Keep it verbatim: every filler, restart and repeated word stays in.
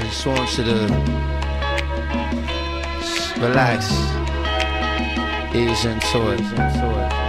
just want you to relax, ease into it.